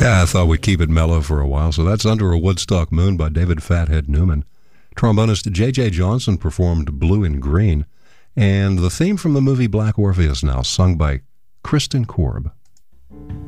Yeah, I thought we'd keep it mellow for a while. So that's Under a Woodstock Moon by David Fathead Newman. Trombonist J.J. Johnson performed Blue and Green. And the theme from the movie Black Orpheus now, sung by Kristen Korb.